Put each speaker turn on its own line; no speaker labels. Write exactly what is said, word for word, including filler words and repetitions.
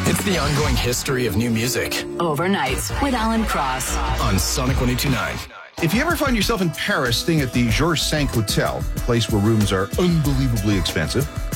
It's the ongoing history of new music.
Overnights with Alan Cross.
On Sonic one oh two point nine.
If you ever find yourself in Paris staying at the Georges Cinq Hotel, a place where rooms are unbelievably expensive,